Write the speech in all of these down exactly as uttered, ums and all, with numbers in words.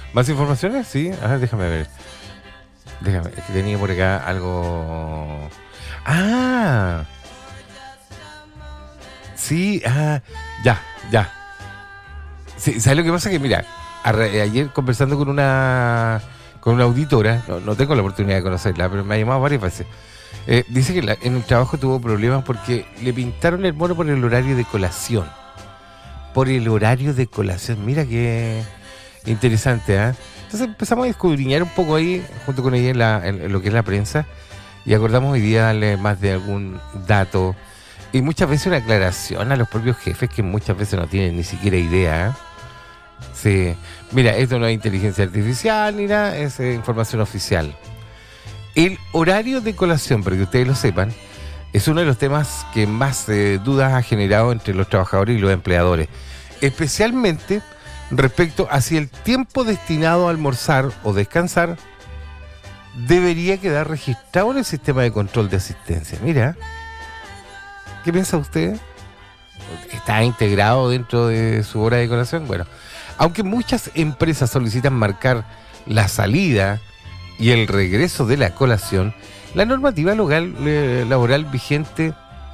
¿Más informaciones? Sí. Ah, déjame ver. Déjame, es que tenía por acá algo. Ah, sí, ah, ya, ya. Sí, ¿sabes lo que pasa? Que mira, a ra- ayer conversando con una con una auditora, no, no tengo la oportunidad de conocerla, pero me ha llamado varias veces. Eh, dice que la- en el trabajo tuvo problemas porque le pintaron el mono por el horario de colación. Por el horario de colación. Mira qué interesante, ¿ah? Entonces empezamos a escudriñar un poco ahí, junto con ella en, la- en- en lo que es la prensa, y acordamos hoy día darle más de algún dato y muchas veces una aclaración a los propios jefes que muchas veces no tienen ni siquiera idea, ¿eh? Sí, mira, esto no es inteligencia artificial ni nada, es eh, información oficial. El horario de colación, para que ustedes lo sepan, es uno de los temas que más eh, dudas ha generado entre los trabajadores y los empleadores, especialmente respecto a si el tiempo destinado a almorzar o descansar debería quedar registrado en el sistema de control de asistencia. Mira, ¿qué piensa usted? ¿Está integrado dentro de su hora de colación? Bueno, aunque muchas empresas solicitan marcar la salida y el regreso de la colación, la normativa local, eh, laboral vigente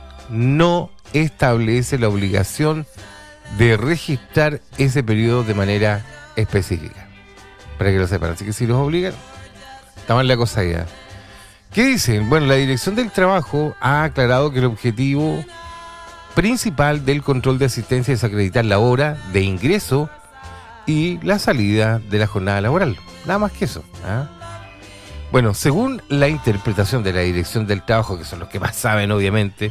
no establece la obligación de registrar ese periodo de manera específica. Para que lo sepan. Así que si los obligan, está mal la cosa ya. ¿Qué dicen? Bueno, la Dirección del Trabajo ha aclarado que el objetivo principal del control de asistencia es acreditar la hora de ingreso y la salida de la jornada laboral. Nada más que eso. ¿Ah? Bueno, según la interpretación de la Dirección del Trabajo, que son los que más saben obviamente,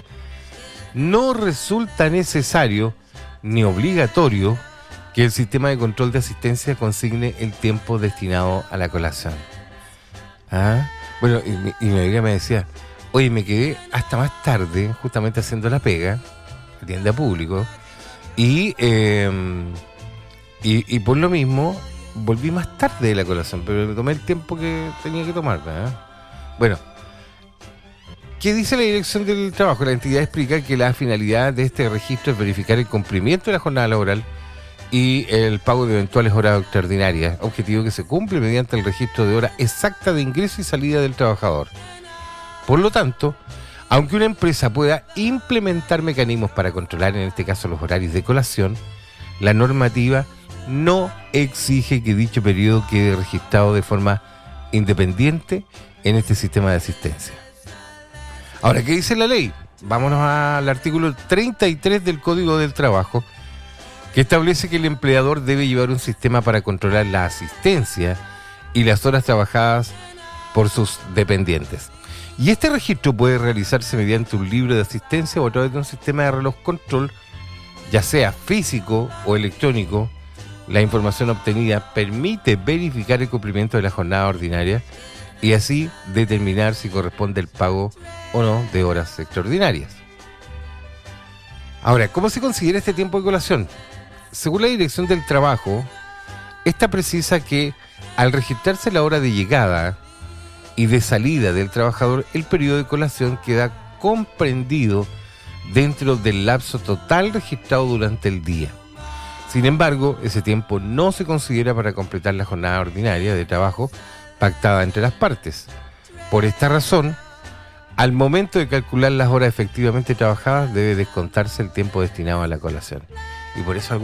no resulta necesario ni obligatorio que el sistema de control de asistencia consigne el tiempo destinado a la colación. ¿Ah? Bueno, y, mi- y mi amiga me decía, oye, me quedé hasta más tarde, justamente haciendo la pega, atiende a público, y, eh, y, y por lo mismo volví más tarde de la colación, pero me tomé el tiempo que tenía que tomar. ¿Ah? Bueno, ¿qué dice la Dirección del Trabajo? La entidad explica que la finalidad de este registro es verificar el cumplimiento de la jornada laboral y el pago de eventuales horas extraordinarias, objetivo que se cumple mediante el registro de hora exacta de ingreso y salida del trabajador. Por lo tanto, aunque una empresa pueda implementar mecanismos para controlar, en este caso, los horarios de colación, la normativa no exige que dicho periodo quede registrado de forma independiente en este sistema de asistencia. Ahora, ¿qué dice la ley? Vámonos al artículo treinta y tres del Código del Trabajo, que establece que el empleador debe llevar un sistema para controlar la asistencia y las horas trabajadas por sus dependientes. Y este registro puede realizarse mediante un libro de asistencia o a través de un sistema de reloj control, ya sea físico o electrónico. La información obtenida permite verificar el cumplimiento de la jornada ordinaria y así determinar si corresponde el pago o no de horas extraordinarias. Ahora, ¿cómo se considera este tiempo de colación? Según la Dirección del Trabajo, esta precisa que al registrarse la hora de llegada y de salida del trabajador, el periodo de colación queda comprendido dentro del lapso total registrado durante el día. Sin embargo, ese tiempo no se considera para completar la jornada ordinaria de trabajo pactada entre las partes. Por esta razón, al momento de calcular las horas efectivamente trabajadas, debe descontarse el tiempo destinado a la colación. Y por eso algunos